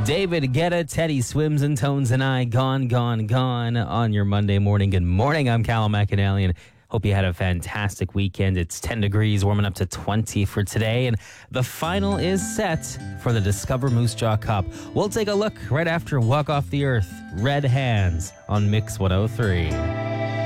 David Guetta, Teddy Swims and Tones, and I, Gone on your Monday morning. Good morning, I'm Callum McAnally. Hope you had a fantastic weekend. It's 10 degrees, warming up to 20 for today, and the final is set for the Discover Moose Jaw Cup. We'll take a look right after Walk Off the Earth, Red Hands on Mix 103.